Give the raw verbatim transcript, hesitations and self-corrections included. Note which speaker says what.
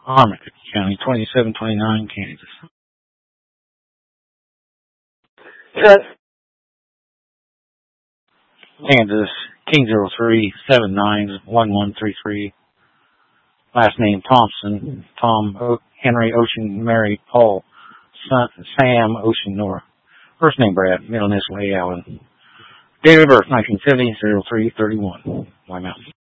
Speaker 1: Armitage County, twenty-seven twenty-nine, Kansas.
Speaker 2: Yes.
Speaker 1: Kansas, King zero three seven nine one one three three. Last name Thompson, Tom o- Henry Ocean Mary Paul Son, Sam Ocean Nora. First name Brad, middle initial A Allen. Date of birth nineteen seventy, zero three thirty-one. Why Mountain.